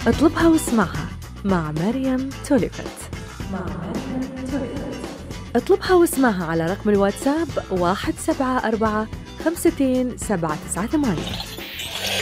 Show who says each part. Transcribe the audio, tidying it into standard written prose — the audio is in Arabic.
Speaker 1: اطلبها واسمعها مع مريم توليفت. اطلبها واسمعها على رقم الواتساب 174 52 798.